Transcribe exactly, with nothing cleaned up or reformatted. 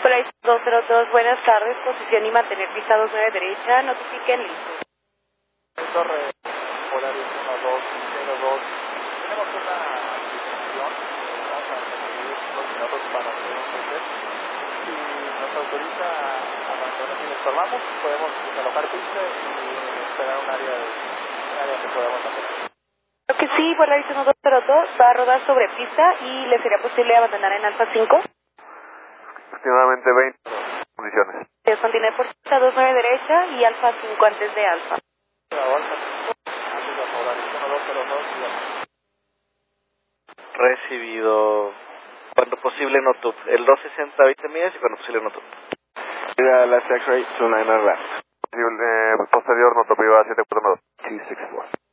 Polaris dos cero dos, buenas tardes, posición y mantener pista dos nueve derecha, notifiquen listo. Torre Polaris uno dos cero dos, tenemos una discusión, vamos a recibir dos minutos para hacer un reset. Si nos autoriza a mantener, si nos formamos, podemos desalojar pista y esperar un área, de, un área que podamos hacer. Creo que sí, Polaris uno dos cero dos va a rodar sobre pista y le sería posible abandonar en Alfa cinco. Aproximadamente veinte condiciones. Se mantiene por pista dos nueve derecha y Alfa cinco antes de Alfa. Recibido. Cuando posible no tube. El dos sesenta veinte millas y cuando posible no tube. La X-Ray two nine left. Posible, eh, posterior no tope, iba a siete cuatro dos. two six four.